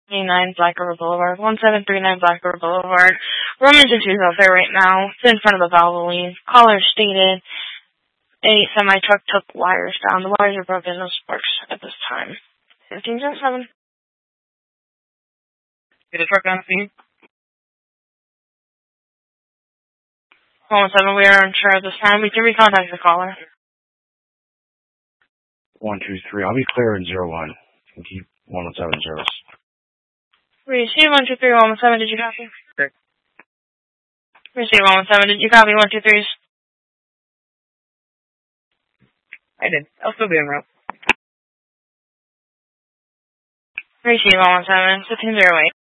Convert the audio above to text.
1739 Black River Boulevard. 1739 Black River Boulevard. Room agency is out there right now. It's in front of the Valvoline. Caller stated a semi-truck took wires down. The wires are broken. No sparks at this time. 15-7. Get a truck on scene. 117, we are unsure at this time. We can recontact the caller. 123. I'll be clear in 01. And keep 117 zeros. Receive 123, 117. Did you copy? Okay. Receive 117. Did you copy 123s? I did. I'll still be en route. Receive 117. 1508.